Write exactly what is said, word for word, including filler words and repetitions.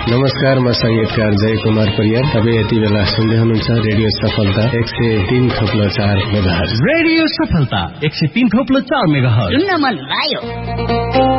नमस्कार, म संगीतकार जय कुमार परियार। तपाईँ यति बेला सुन्दै हुनुहुन्छ रेडियो सफलता एक सय तीन थोप्लो चार मेगाहर्ज। रेडियो सफलता एक सय तीन थोप्लो चार मेगाहर्ज। सुन्न मन लाग्यो।